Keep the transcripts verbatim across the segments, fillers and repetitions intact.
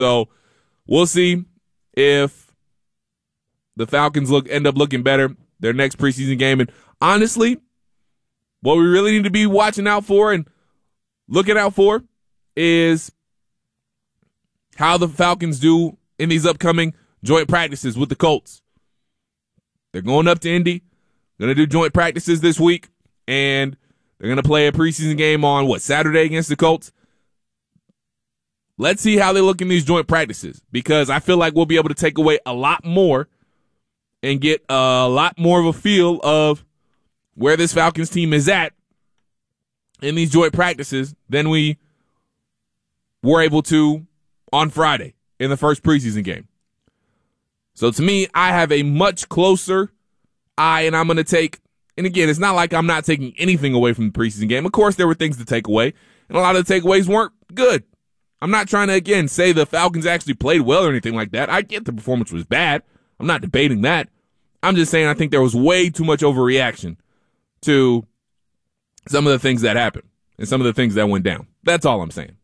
So we'll see if the Falcons look end up looking better their next preseason game. And honestly, what we really need to be watching out for and looking out for is how the Falcons do in these upcoming joint practices with the Colts. They're going up to Indy, going to do joint practices this week, and they're going to play a preseason game on, what, Saturday against the Colts? Let's see how they look in these joint practices, because I feel like we'll be able to take away a lot more and get a lot more of a feel of where this Falcons team is at in these joint practices than we were able to on Friday in the first preseason game. So to me, I have a much closer eye, and I'm going to take, and again, it's not like I'm not taking anything away from the preseason game. Of course, there were things to take away, and a lot of the takeaways weren't good. I'm not trying to, again, say the Falcons actually played well or anything like that. I get the performance was bad. I'm not debating that. I'm just saying I think there was way too much overreaction to some of the things that happened and some of the things that went down. That's all I'm saying.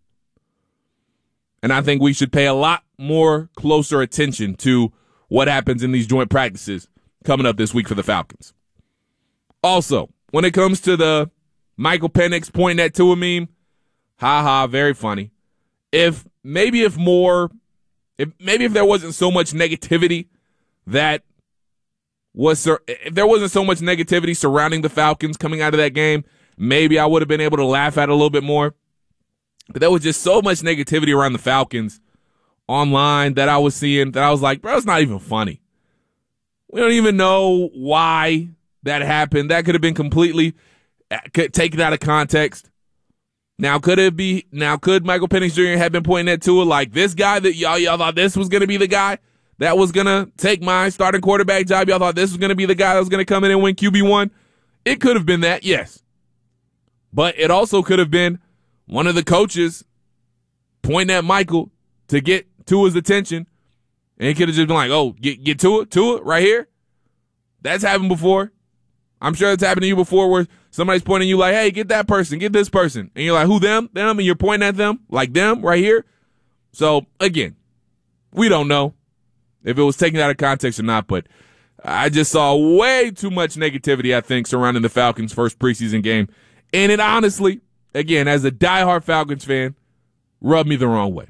And I think we should pay a lot more closer attention to what happens in these joint practices coming up this week for the Falcons. Also, when it comes to the Michael Penix pointing at Tua meme, haha, very funny. If maybe if more, if maybe if there wasn't so much negativity that was, if there wasn't so much negativity surrounding the Falcons coming out of that game, maybe I would have been able to laugh at it a little bit more. But there was just so much negativity around the Falcons online that I was seeing that I was like, bro, it's not even funny. We don't even know why that happened. That could have been completely taken out of context. Now, could it be, now could Michael Penix Junior have been pointing at Tua like this guy that y'all, y'all thought this was going to be the guy that was going to take my starting quarterback job? Y'all thought this was going to be the guy that was going to come in and win Q B one? It could have been that, yes. But it also could have been one of the coaches pointing at Michael to get Tua's attention, and he could have just been like, oh, get, get Tua, Tua right here. That's happened before. I'm sure it's happened to you before where somebody's pointing at you like, hey, get that person, get this person. And you're like, who, them? Them? And you're pointing at them like them right here. So, again, we don't know if it was taken out of context or not, but I just saw way too much negativity, I think, surrounding the Falcons' first preseason game. And it honestly, again, as a diehard Falcons fan, rubbed me the wrong way.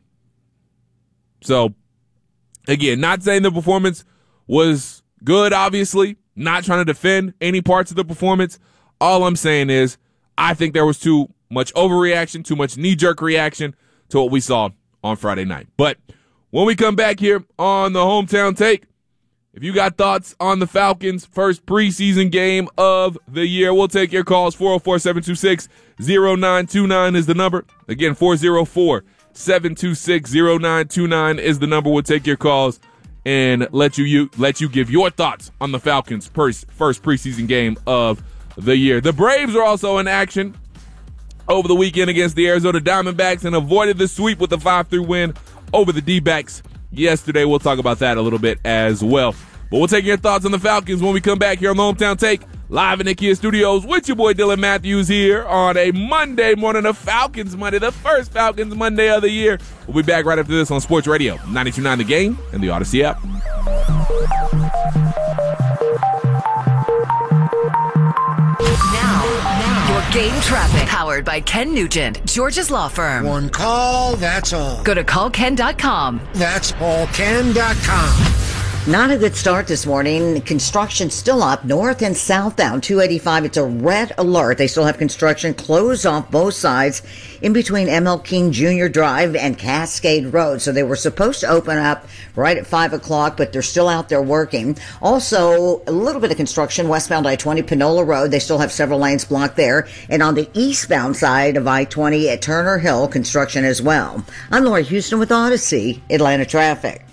So, again, not saying the performance was good, obviously. Not trying to defend any parts of the performance. All I'm saying is I think there was too much overreaction, too much knee-jerk reaction to what we saw on Friday night. But when we come back here on the Hometown Take, if you got thoughts on the Falcons' first preseason game of the year, we'll take your calls. four oh four, seven two six, oh nine two nine is the number. Again, four oh four, seven two six, oh nine two nine is the number. We'll take your calls and let you, you let you give your thoughts on the Falcons' first, first preseason game of the year. The Braves are also in action over the weekend against the Arizona Diamondbacks and avoided the sweep with a five three win over the D-backs yesterday. We'll talk about that a little bit as well. But we'll take your thoughts on the Falcons when we come back here on the Hometown Take, live in the Kia Studios with your boy Dylan Matthews here on a Monday morning, a Falcons Monday, the first Falcons Monday of the year. We'll be back right after this on Sports Radio ninety-two point nine The Game and the Odyssey app. Now, your game traffic powered by Ken Nugent, George's law firm. One call, that's all. Go to call ken dot com. That's all ken dot com. Not a good start this morning. Construction still up north and southbound two eighty-five. It's a red alert. They still have construction closed off both sides in between M L King Junior Drive and Cascade Road. So they were supposed to open up right at five o'clock, but they're still out there working. Also, a little bit of construction westbound I twenty Panola Road. They still have several lanes blocked there. And on the eastbound side of I twenty at Turner Hill, construction as well. I'm Laura Houston with Odyssey, Atlanta Traffic.